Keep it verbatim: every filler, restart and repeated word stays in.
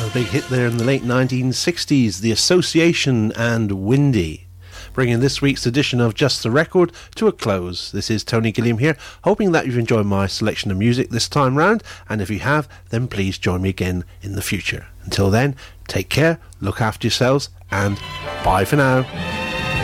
a big hit there in the late nineteen sixties, The Association and Windy. Bringing this week's edition of Just the Record to a close. This is Tony Gilliam here, hoping that you've enjoyed my selection of music this time round, and if you have, then please join me again in the future. Until then, take care, look after yourselves, and bye for now.